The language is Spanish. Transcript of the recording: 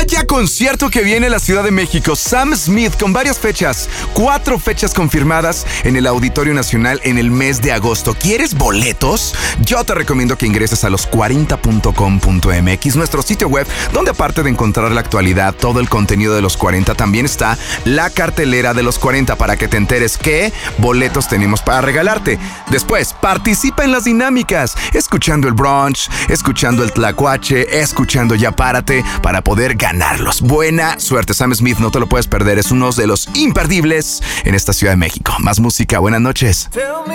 Vaya concierto que viene a la Ciudad de México. Sam Smith con varias fechas, 4 fechas confirmadas en el Auditorio Nacional en el mes de agosto. ¿Quieres boletos? Yo te recomiendo que ingreses a los40.com.mx, nuestro sitio web, donde aparte de encontrar la actualidad, todo el contenido de los 40, también está la cartelera de los 40 para que te enteres qué boletos tenemos para regalarte. Después, participa en las dinámicas, escuchando el brunch, escuchando el tlacuache, escuchando Ya Párate, para poder ganarlos. Buena suerte, Sam Smith, no te lo puedes perder, es uno de los imperdibles en esta Ciudad de México. Más música, buenas noches.